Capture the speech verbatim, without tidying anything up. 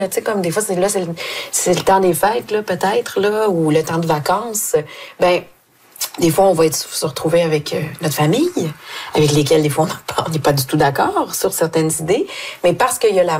Tu sais, comme des fois, c'est là, c'est le, c'est le temps des fêtes, là, peut-être, là, ou le temps de vacances. Ben, des fois, on va être, se retrouver avec euh, notre famille, avec lesquelles, des fois, on n'est pas du tout d'accord sur certaines idées. Mais parce qu'il y a la